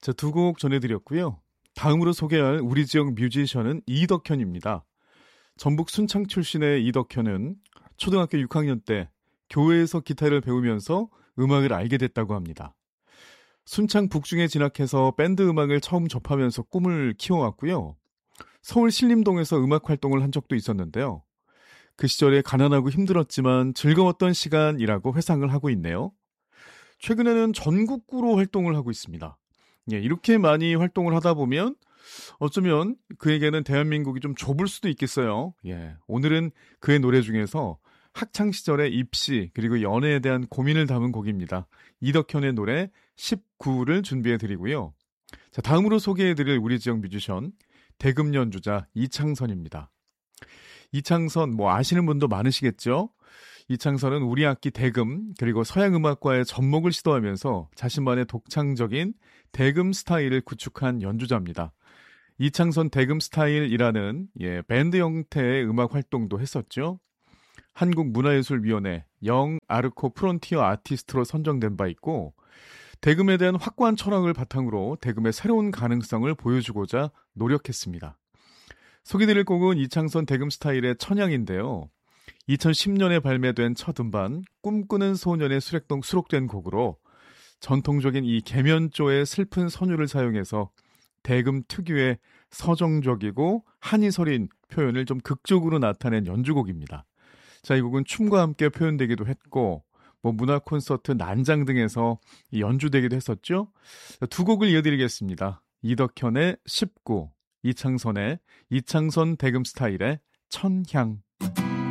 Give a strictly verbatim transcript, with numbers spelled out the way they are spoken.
자, 두 곡 전해드렸고요. 다음으로 소개할 우리 지역 뮤지션은 이덕현입니다. 전북 순창 출신의 이덕현은 초등학교 육 학년 때 교회에서 기타를 배우면서 음악을 알게 됐다고 합니다. 순창 북중에 진학해서 밴드 음악을 처음 접하면서 꿈을 키워왔고요. 서울 신림동에서 음악 활동을 한 적도 있었는데요. 그 시절에 가난하고 힘들었지만 즐거웠던 시간이라고 회상을 하고 있네요. 최근에는 전국구로 활동을 하고 있습니다. 예, 이렇게 많이 활동을 하다 보면 어쩌면 그에게는 대한민국이 좀 좁을 수도 있겠어요. 예, 오늘은 그의 노래 중에서 학창시절의 입시 그리고 연애에 대한 고민을 담은 곡입니다. 이덕현의 노래 십구를 준비해드리고요. 자, 다음으로 소개해드릴 우리 지역 뮤지션 대금 연주자 이창선입니다. 이창선 뭐 아시는 분도 많으시겠죠? 이창선은 우리 악기 대금 그리고 서양음악과의 접목을 시도하면서 자신만의 독창적인 대금 스타일을 구축한 연주자입니다. 이창선 대금 스타일이라는 예, 밴드 형태의 음악 활동도 했었죠. 한국문화예술위원회 영 아르코 프론티어 아티스트로 선정된 바 있고 대금에 대한 확고한 철학을 바탕으로 대금의 새로운 가능성을 보여주고자 노력했습니다. 소개드릴 곡은 이창선 대금 스타일의 천향인데요. 이천십 년에 발매된 첫 음반 꿈꾸는 소년의 수록된, 수록된 곡으로 전통적인 이 계면조의 슬픈 선율을 사용해서 대금 특유의 서정적이고 한이 서린 표현을 좀 극적으로 나타낸 연주곡입니다. 자, 이 곡은 춤과 함께 표현되기도 했고 뭐 문화 콘서트, 난장 등에서 연주되기도 했었죠. 두 곡을 이어드리겠습니다. 이덕현의 십구, 이창선의 이창선 대금 스타일의 천향.